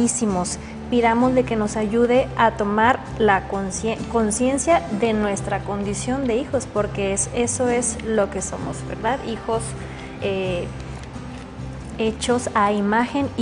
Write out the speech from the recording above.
clarísimos. Pidámosle que nos ayude a tomar la conciencia de nuestra condición de hijos, porque eso es lo que somos, ¿verdad? Hijos hechos a imagen